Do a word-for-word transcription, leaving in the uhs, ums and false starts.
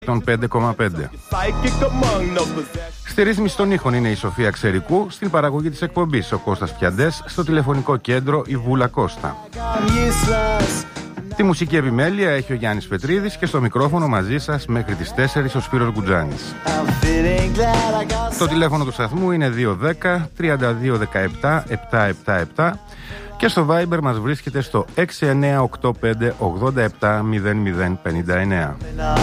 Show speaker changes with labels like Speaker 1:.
Speaker 1: Των πέντε κόμμα πέντε. Στη ρύθμιση των ήχων είναι η Σοφία Ξερικού, στην παραγωγή της εκπομπής ο Κώστας Πιαντές, στο τηλεφωνικό κέντρο η Βούλα Κώστα. Τη μουσική επιμέλεια έχει ο Γιάννης Πετρίδης και στο μικρόφωνο μαζί σας μέχρι τις τέσσερις ο Σπύρος Γκουτζάνης. Το τηλέφωνο του σταθμού είναι δύο ένα μηδέν τρία δύο ένα επτά επτά επτά επτά και στο Viber μας βρίσκεται στο έξι εννιά οκτώ πέντε ογδόντα επτά μηδέν μηδέν πενήντα εννέα.